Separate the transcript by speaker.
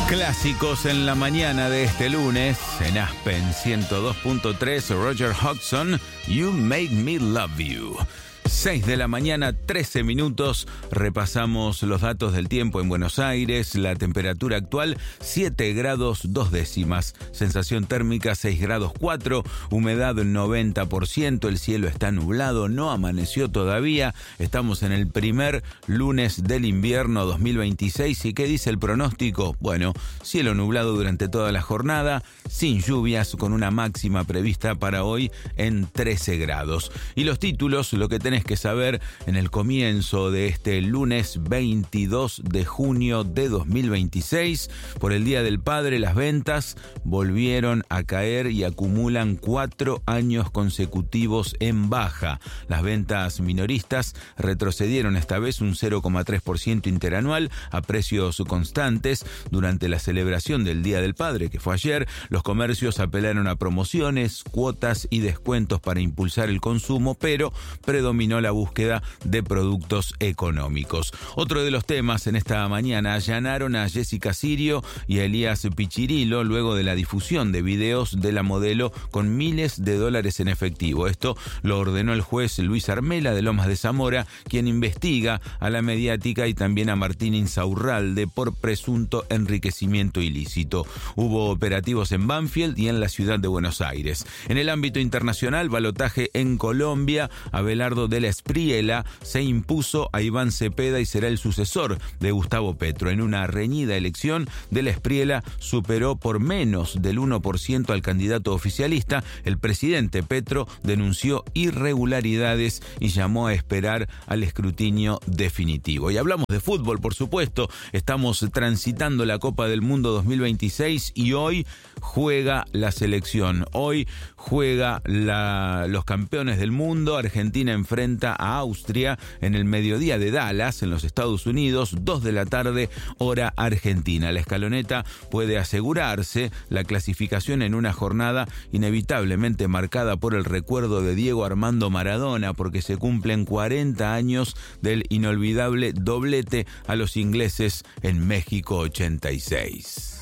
Speaker 1: Clásicos en la mañana de este lunes, en Aspen 102.3, Roger Hodgson, You Make Me Love You. 6 de la mañana, 13 minutos, repasamos los datos del tiempo en Buenos Aires. La temperatura actual, 7 grados 2 décimas, sensación térmica 6 grados 4, humedad 90%, el cielo está nublado, no amaneció todavía, estamos en el primer lunes del invierno 2026. ¿Y qué dice el pronóstico? Bueno, cielo nublado durante toda la jornada, sin lluvias, con una máxima prevista para hoy en 13 grados. Y los títulos, lo que tenés que saber en el comienzo de este lunes 22 de junio de 2026. Por el Día del Padre, las ventas volvieron a caer y acumulan 4 años consecutivos en baja. Las ventas minoristas retrocedieron esta vez un 0,3% interanual a precios constantes. Durante la celebración del Día del Padre, que fue ayer, los comercios apelaron a promociones, cuotas y descuentos para impulsar el consumo, pero predominó la búsqueda de productos económicos. Otro de los temas en esta mañana: allanaron a Jessica Sirio y a Elías Pichirilo luego de la difusión de videos de la modelo con miles de dólares en efectivo. Esto lo ordenó el juez Luis Armela de Lomas de Zamora, quien investiga a la mediática y también a Martín Insaurralde por presunto enriquecimiento ilícito. Hubo operativos en Banfield y en la ciudad de Buenos Aires. En el ámbito internacional, balotaje en Colombia. Abelardo de la Espriella se impuso a Iván Cepeda y será el sucesor de Gustavo Petro. En una reñida elección, de la Espriella superó por menos del 1% al candidato oficialista. El presidente Petro denunció irregularidades y llamó a esperar al escrutinio definitivo. Y hablamos de fútbol, por supuesto. Estamos transitando la Copa del Mundo 2026 y hoy juega la selección. Hoy juega los campeones del mundo. Argentina enfrenta a Austria en el mediodía de Dallas, en los Estados Unidos, 2 de la tarde, hora argentina. La escaloneta puede asegurarse la clasificación en una jornada inevitablemente marcada por el recuerdo de Diego Armando Maradona, porque se cumplen 40 años del inolvidable doblete a los ingleses en México 86.